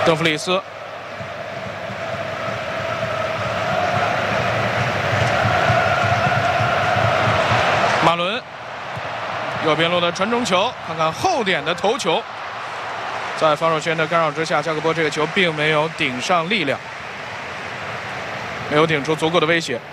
邓弗里斯。 马伦，右边路的传中球，看看后点的头球，在防守圈的干扰之下，加克波这个球并没有顶上力量，没有顶出足够的威胁。